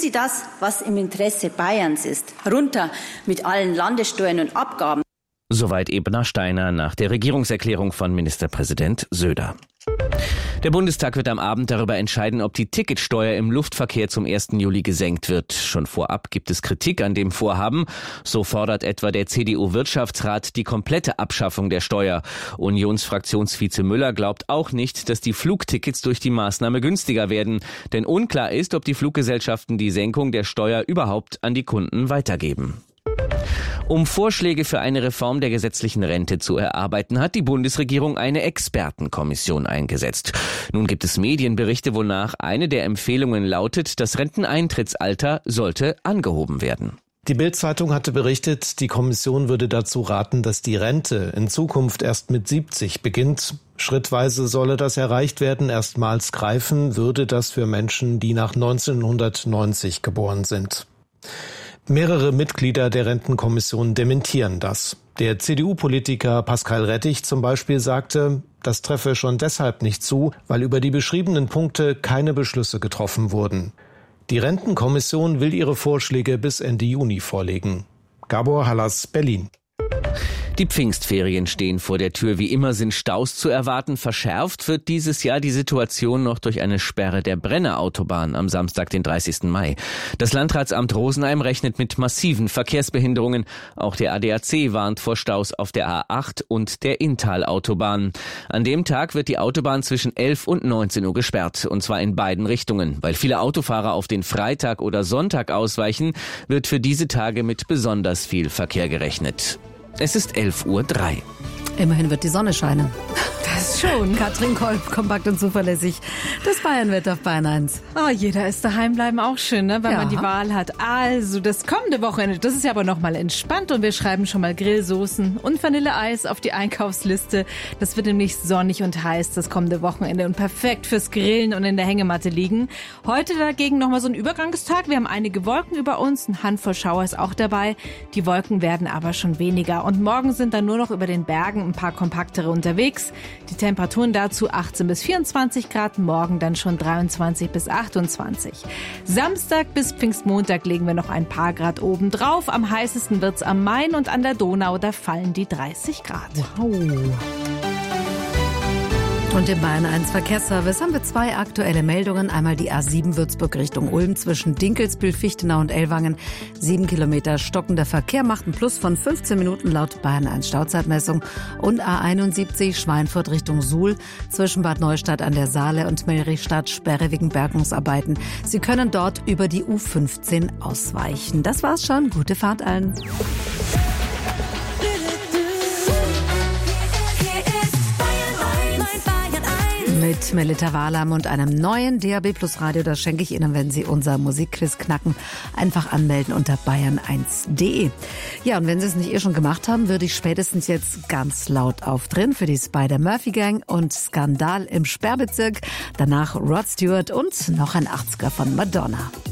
Sie das, was im Interesse Bayerns ist. Runter mit allen Landessteuern und Abgaben. Soweit Ebner Steiner nach der Regierungserklärung von Ministerpräsident Söder. Der Bundestag wird am Abend darüber entscheiden, ob die Ticketsteuer im Luftverkehr zum 1. Juli gesenkt wird. Schon vorab gibt es Kritik an dem Vorhaben. So fordert etwa der CDU-Wirtschaftsrat die komplette Abschaffung der Steuer. Unionsfraktionsvize Müller glaubt auch nicht, dass die Flugtickets durch die Maßnahme günstiger werden. Denn unklar ist, ob die Fluggesellschaften die Senkung der Steuer überhaupt an die Kunden weitergeben. Um Vorschläge für eine Reform der gesetzlichen Rente zu erarbeiten, hat die Bundesregierung eine Expertenkommission eingesetzt. Nun gibt es Medienberichte, wonach eine der Empfehlungen lautet, das Renteneintrittsalter sollte angehoben werden. Die Bild-Zeitung hatte berichtet, die Kommission würde dazu raten, dass die Rente in Zukunft erst mit 70 beginnt. Schrittweise solle das erreicht werden. Erstmals greifen würde das für Menschen, die nach 1990 geboren sind. Mehrere Mitglieder der Rentenkommission dementieren das. Der CDU-Politiker Pascal Rettich zum Beispiel sagte, das treffe schon deshalb nicht zu, weil über die beschriebenen Punkte keine Beschlüsse getroffen wurden. Die Rentenkommission will ihre Vorschläge bis Ende Juni vorlegen. Gabor Hallas, Berlin. Die Pfingstferien stehen vor der Tür. Wie immer sind Staus zu erwarten. Verschärft wird dieses Jahr die Situation noch durch eine Sperre der Brenner-Autobahn am Samstag, den 30. Mai. Das Landratsamt Rosenheim rechnet mit massiven Verkehrsbehinderungen. Auch der ADAC warnt vor Staus auf der A8 und der Inntal-Autobahn. An dem Tag wird die Autobahn zwischen 11 und 19 Uhr gesperrt. Und zwar in beiden Richtungen. Weil viele Autofahrer auf den Freitag oder Sonntag ausweichen, wird für diese Tage mit besonders viel Verkehr gerechnet. Es ist 11:03 Uhr. Immerhin wird die Sonne scheinen. Das schon. Katrin Kolb, kompakt und zuverlässig. Das Bayernwetter auf Bayern 1. Oh, jeder ist daheim bleiben auch schön, ne, wenn man die Wahl hat. Also, das kommende Wochenende, das ist ja aber nochmal entspannt und wir schreiben schon mal Grillsoßen und Vanilleeis auf die Einkaufsliste. Das wird nämlich sonnig und heiß das kommende Wochenende und perfekt fürs Grillen und in der Hängematte liegen. Heute dagegen nochmal so ein Übergangstag. Wir haben einige Wolken über uns, eine Handvoll Schauer ist auch dabei. Die Wolken werden aber schon weniger und morgen sind dann nur noch über den Bergen ein paar kompaktere unterwegs. Die Temperaturen dazu 18 bis 24 Grad, morgen dann schon 23 bis 28. Samstag bis Pfingstmontag legen wir noch ein paar Grad oben drauf. Am heißesten wird's am Main und an der Donau, da fallen die 30 Grad. Wow. Und im Bayern 1 Verkehrsservice haben wir zwei aktuelle Meldungen. Einmal die A7 Würzburg Richtung Ulm zwischen Dinkelsbühl, Fichtenau und Ellwangen. 7 Kilometer stockender Verkehr macht ein Plus von 15 Minuten laut Bayern 1 Stauzeitmessung. Und A71 Schweinfurt Richtung Suhl zwischen Bad Neustadt an der Saale und Melrichstadt Sperre wegen Bergungsarbeiten. Sie können dort über die U15 ausweichen. Das war's schon. Gute Fahrt allen. Mit Melita Wahlam und einem neuen DAB Plus Radio, das schenke ich Ihnen, wenn Sie unser Musikquiz knacken. Einfach anmelden unter bayern1.de. Ja, und wenn Sie es nicht schon gemacht haben, würde ich spätestens jetzt ganz laut aufdrehen für die Spider-Murphy-Gang und Skandal im Sperrbezirk. Danach Rod Stewart und noch ein 80er von Madonna.